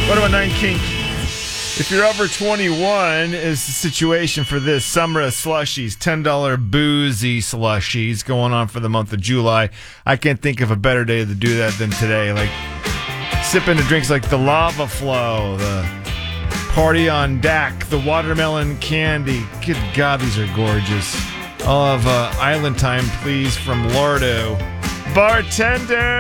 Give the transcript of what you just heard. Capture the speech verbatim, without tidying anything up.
What about Nine Kink? If you're over twenty-one, is the situation for this summer of slushies, ten dollars boozy slushies going on for the month of July. I can't think of a better day to do that than today. Like sipping to drinks like the Lava Flow, the Party on D A C, the Watermelon Candy. Good God, these are gorgeous. I'll have uh, Island Time, please, from Lardo. Bartender!